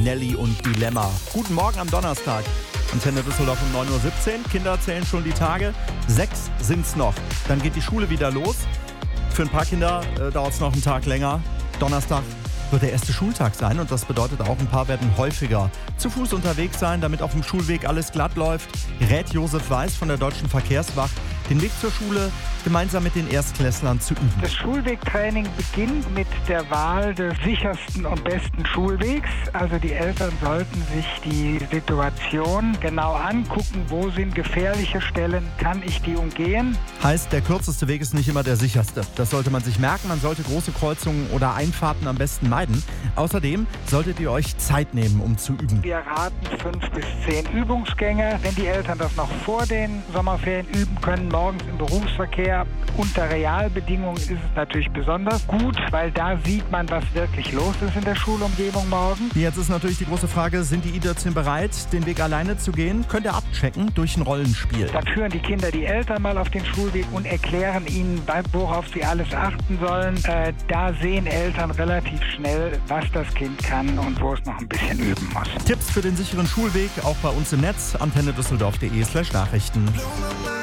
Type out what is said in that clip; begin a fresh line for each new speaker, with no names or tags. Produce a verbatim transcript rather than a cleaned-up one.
Nelly und Dilemma. Guten Morgen am Donnerstag. Antenne Düsseldorf um neun Uhr siebzehn. Kinder zählen schon die Tage. Sechs sind's noch. Dann geht die Schule wieder los. Für ein paar Kinder äh, dauert es noch einen Tag länger. Donnerstag wird der erste Schultag sein und das bedeutet auch, ein paar werden häufiger zu Fuß unterwegs sein, damit auf dem Schulweg alles glatt läuft. Rät Josef Weiß von der Deutschen Verkehrswacht, den Weg zur Schule gemeinsam mit den Erstklässlern zu üben.
Das Schulwegtraining beginnt mit der Wahl des sichersten und besten Schulwegs. Also die Eltern sollten sich die Situation genau angucken, wo sind gefährliche Stellen, kann ich die umgehen?
Heißt, der kürzeste Weg ist nicht immer der sicherste. Das sollte man sich merken, man sollte große Kreuzungen oder Einfahrten am besten meiden. Außerdem solltet ihr euch Zeit nehmen, um zu üben.
Wir raten fünf bis zehn Übungsgänge. Wenn die Eltern das noch vor den Sommerferien üben können, morgens im Berufsverkehr, unter Realbedingungen ist es natürlich besonders gut, weil da sieht man, was wirklich los ist in der Schulumgebung morgen.
Jetzt ist natürlich die große Frage, sind die I-Dötzchen bereit, den Weg alleine zu gehen? Könnt ihr abchecken durch ein Rollenspiel.
Dann führen die Kinder die Eltern mal auf den Schulweg und erklären ihnen, worauf sie alles achten sollen. Äh, da sehen Eltern relativ schnell, was das Kind kann und wo es noch ein bisschen üben muss.
Tipps für den sicheren Schulweg auch bei uns im Netz, antenne düsseldorf punkt de slash Nachrichten.